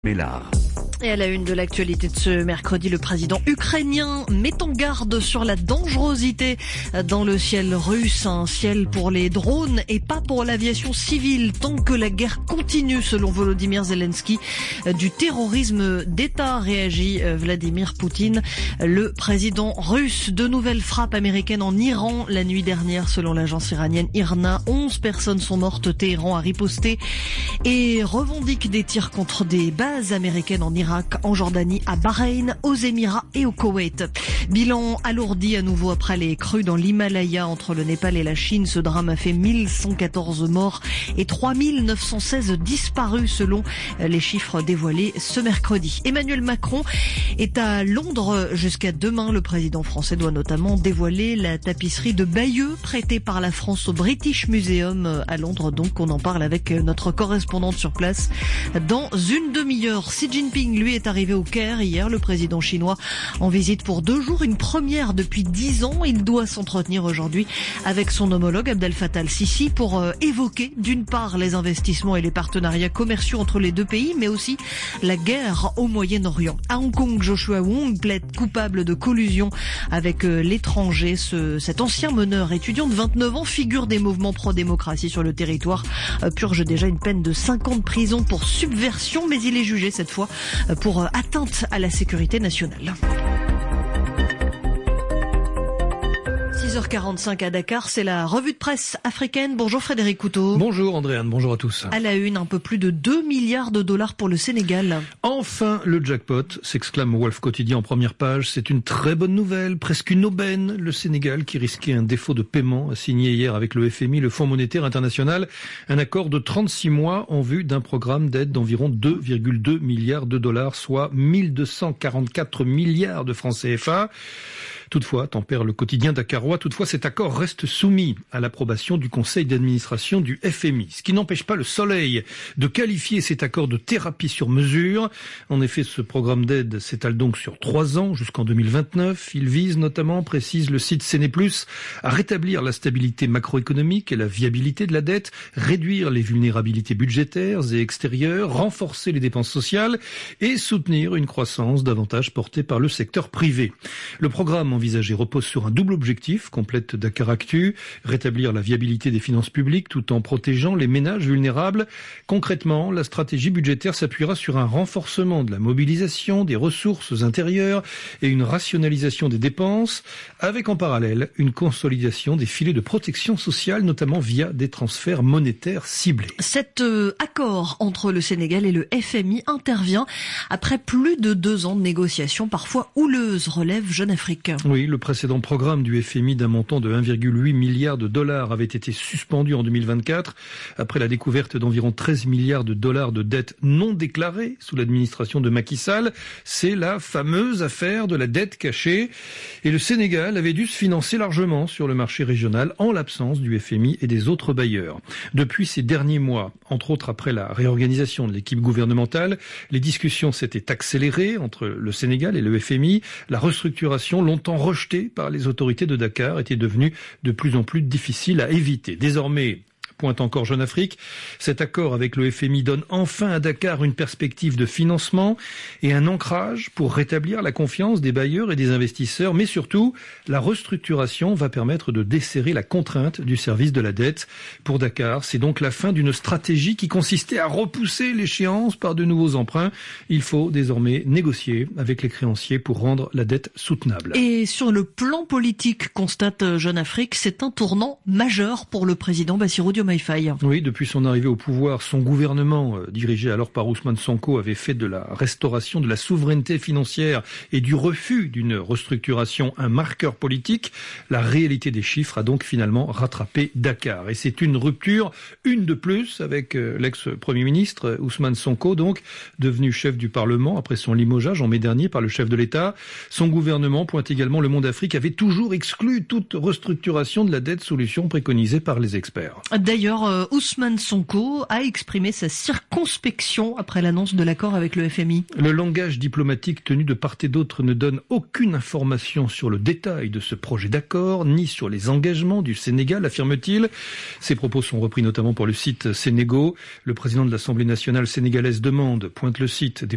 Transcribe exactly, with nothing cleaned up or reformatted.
Bellard. Et à la une de l'actualité de ce mercredi, le président ukrainien met en garde sur la dangerosité dans le ciel russe. Un ciel pour les drones et pas pour l'aviation civile tant que la guerre continue, selon Volodymyr Zelensky. Du terrorisme d'État, réagit Vladimir Poutine, le président russe. De nouvelles frappes américaines en Iran la nuit dernière, selon l'agence iranienne IRNA. onze personnes sont mortes. Téhéran a riposté et revendique des tirs contre des bases américaines en Irak, en Jordanie, à Bahreïn, aux Émirats et au Koweït. Bilan alourdi à nouveau après les crues dans l'Himalaya entre le Népal et la Chine. Ce drame a fait mille cent quatorze morts et trois mille neuf cent seize disparus selon les chiffres dévoilés ce mercredi. Emmanuel Macron est à Londres jusqu'à demain. Le président français doit notamment dévoiler la tapisserie de Bayeux prêtée par la France au British Museum à Londres. Donc on en parle avec notre correspondante sur place dans une demi-heure. Xi Jinping, lui, est arrivé au Caire hier. Le président chinois en visite pour deux jours, une première depuis dix ans. Il doit s'entretenir aujourd'hui avec son homologue Abdel Fattah al-Sisi pour euh, évoquer d'une part les investissements et les partenariats commerciaux entre les deux pays, mais aussi la guerre au Moyen-Orient. À Hong Kong, Joshua Wong plaide coupable de collusion avec euh, l'étranger. Ce, cet ancien meneur étudiant de vingt-neuf ans, figure des mouvements pro-démocratie sur le territoire, euh, purge déjà une peine de cinq ans de prison pour subversion, mais il est jugé cette fois pour atteinte à la sécurité nationale. six heures quarante-cinq à Dakar, c'est la revue de presse africaine. Bonjour Frédéric Couteau. Bonjour Andréane, bonjour à tous. À la une, un peu plus de deux milliards de dollars pour le Sénégal. Enfin le jackpot, s'exclame Wolf Quotidien en première page. C'est une très bonne nouvelle, presque une aubaine. Le Sénégal, qui risquait un défaut de paiement, a signé hier avec le F M I, le Fonds monétaire international, un accord de trente-six mois en vue d'un programme d'aide d'environ deux virgule deux milliards de dollars, soit mille deux cent quarante-quatre milliards de francs C F A. Toutefois, tempère le quotidien dakarois, toutefois cet accord reste soumis à l'approbation du conseil d'administration du F M I, ce qui n'empêche pas le Soleil de qualifier cet accord de thérapie sur mesure. En effet, ce programme d'aide s'étale donc sur trois ans jusqu'en deux mille vingt-neuf. Il vise notamment, précise le site Séné plus, à rétablir la stabilité macroéconomique et la viabilité de la dette, réduire les vulnérabilités budgétaires et extérieures, renforcer les dépenses sociales et soutenir une croissance davantage portée par le secteur privé. Le programme envisagé repose sur un double objectif, complète Dakaractu, rétablir la viabilité des finances publiques tout en protégeant les ménages vulnérables. Concrètement, la stratégie budgétaire s'appuiera sur un renforcement de la mobilisation des ressources intérieures et une rationalisation des dépenses, avec en parallèle une consolidation des filets de protection sociale, notamment via des transferts monétaires ciblés. Cet euh, accord entre le Sénégal et le F M I intervient après plus de deux ans de négociations parfois houleuses, relève Jeune Afrique. Oui, le précédent programme du F M I d'un montant de un virgule huit milliard de dollars avait été suspendu en deux mille vingt-quatre après la découverte d'environ treize milliards de dollars de dettes non déclarées sous l'administration de Macky Sall. C'est la fameuse affaire de la dette cachée. Et le Sénégal avait dû se financer largement sur le marché régional en l'absence du F M I et des autres bailleurs. Depuis ces derniers mois, entre autres après la réorganisation de l'équipe gouvernementale, les discussions s'étaient accélérées entre le Sénégal et le F M I. La restructuration, longtemps rejetée par les autorités de Dakar, était devenue de plus en plus difficile à éviter. Désormais, pointe encore Jeune Afrique, cet accord avec le F M I donne enfin à Dakar une perspective de financement et un ancrage pour rétablir la confiance des bailleurs et des investisseurs. Mais surtout, la restructuration va permettre de desserrer la contrainte du service de la dette. Pour Dakar, c'est donc la fin d'une stratégie qui consistait à repousser l'échéance par de nouveaux emprunts. Il faut désormais négocier avec les créanciers pour rendre la dette soutenable. Et sur le plan politique, constate Jeune Afrique, c'est un tournant majeur pour le président Bassirou Diomaye Faye. Oui, depuis son arrivée au pouvoir, son gouvernement, euh, dirigé alors par Ousmane Sonko, avait fait de la restauration de la souveraineté financière et du refus d'une restructuration un marqueur politique. La réalité des chiffres a donc finalement rattrapé Dakar. Et c'est une rupture, une de plus, avec euh, l'ex-premier ministre Ousmane Sonko, donc devenu chef du Parlement après son limogeage en mai dernier par le chef de l'État. Son gouvernement, pointe également Le Monde Afrique, avait toujours exclu toute restructuration de la dette, solution préconisée par les experts. D'ailleurs, D'ailleurs, euh, Ousmane Sonko a exprimé sa circonspection après l'annonce de l'accord avec le F M I. Le langage diplomatique tenu de part et d'autre ne donne aucune information sur le détail de ce projet d'accord, ni sur les engagements du Sénégal, affirme-t-il. Ces propos sont repris notamment pour le site Sénégo. Le président de l'Assemblée nationale sénégalaise demande, pointe le site, des